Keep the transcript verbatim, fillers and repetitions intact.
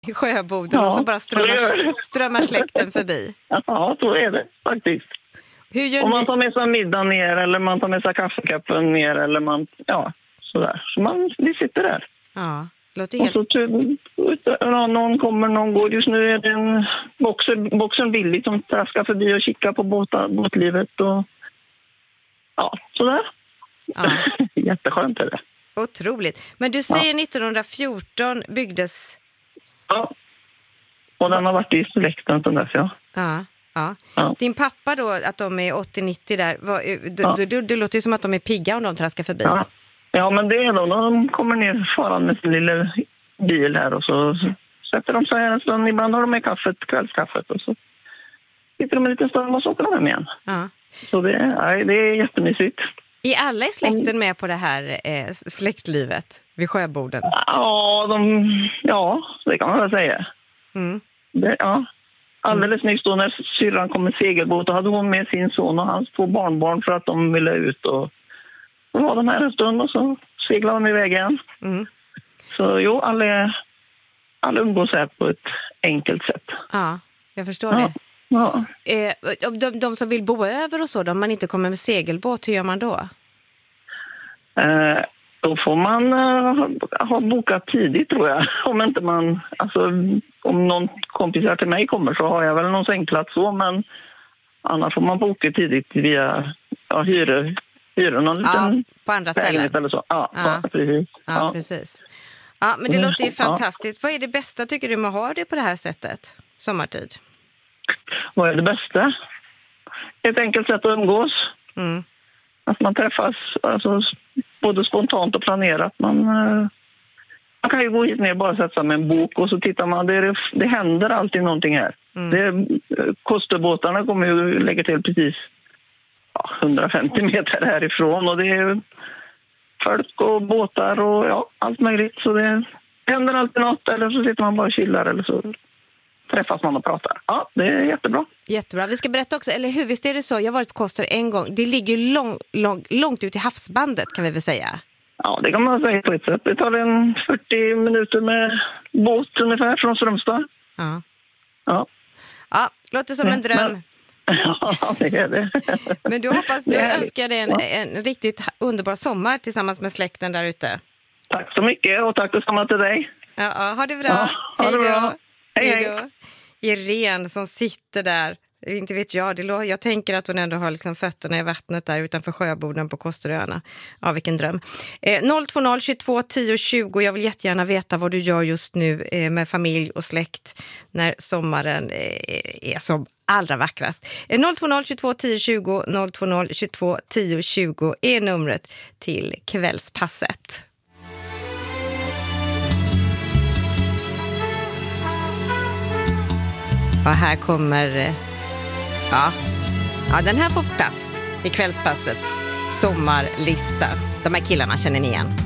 i Sjöboden ja, och så bara strömmar, strömmar släkten förbi. Ja, så är det faktiskt. Hur gör Om man ni? tar med sig middag ner eller man tar med sig kaffekappen ner eller man, ja, sådär. Så man, vi sitter där. Ja, låter helt... Och så ja, någon kommer, någon går. Just nu är det en boxer, boxen Billy som traskar förbi och kikar på båta, båtlivet och ja, sådär. Ja. Jätteskönt är det. Otroligt. Men du säger ja. nittonhundrafjorton byggdes... Ja, och den har varit i släkten sedan dess, ja. Ja, ja. ja. Din pappa då, att de är åttio nittio där, vad, du, ja. du, du, det låter ju som att de är pigga om de traskar förbi. Ja, ja men det är de. De kommer ner faran med sin lilla bil här och så sätter de sig här en stund. Ibland har de med kaffet, kvällskaffet och så sitter de en liten stund och så åker de hem igen. Ja. Så det, nej, det är jättemysigt. Är alla i släkten med på det här eh, släktlivet vid Sjöboden? Ja, de, ja, det kan man väl säga. Mm. Det, ja. Alldeles nyss då när syrran kom med segelbåt och hade hon med sin son och hans två barnbarn för att de ville ut. Och så var de här en stund och så seglade de iväg igen. Mm. Så jo, alla, alla umgås här på ett enkelt sätt. Ja, jag förstår ja. det. Ja. Eh, de, de som vill bo över och så, om man inte kommer med segelbåt, hur gör man då? Eh, då får man uh, ha bokat tidigt tror jag. Om inte man, alltså om någon kompisar till mig kommer så har jag väl någon sängplats så, men annars får man boka tidigt via ja, hyra, hyra någon ja, liten på andra ställen. Eller så. Ja, ja. ja, precis. Ja, ja. precis. Ja, men det mm, låter ju fantastiskt. Ja. Vad är det bästa tycker du med att ha det på det här sättet, sommartid? Vad är det bästa? Ett enkelt sätt att umgås. Mm. Att man träffas alltså, både spontant och planerat. Man, uh, man kan ju gå hit ner och bara sätta sig med en bok och så tittar man. Det, det händer alltid någonting här. Mm. Det, kosterbåtarna kommer ju lägga till precis ja, hundrafemtio meter härifrån. Och det är folk och båtar och ja, allt möjligt. Så det händer alltid något eller så sitter man bara och chillar eller så träffas man och pratar. Ja, det är jättebra. Jättebra. Vi ska berätta också, eller hur, visst är det så? Jag har varit på Koster en gång. Det ligger lång, lång, långt ut i havsbandet kan vi väl säga. Ja, det kan man säga på ett sätt. Det tar en fyrtio minuter med båt ungefär från Strömstad. Ja. Ja. Ja, låter som en dröm. Men, ja, det är det. Men du hoppas, du önskar dig en, ja. en riktigt underbar sommar tillsammans med släkten där ute. Tack så mycket och tack detsamma till dig. Ja, ja ha det bra. Ja, ha hej det då. Bra. Hej, hej då. Irene som sitter där. Inte vet jag. Det lå- jag tänker att hon ändå har liksom fötterna i vattnet där utanför Sjöboden på Kosteröarna. Ja, vilken dröm. Eh, noll två noll tjugotvå tio tjugo. Jag vill jättegärna veta vad du gör just nu eh, med familj och släkt när sommaren eh, är som allra vackrast. Eh, noll två noll tjugotvå tio tjugo. noll två noll tjugotvå tio tjugo är numret till kvällspasset. Och här kommer, ja, ja, den här får plats i kvällspassets sommarlista. De här killarna känner ni igen.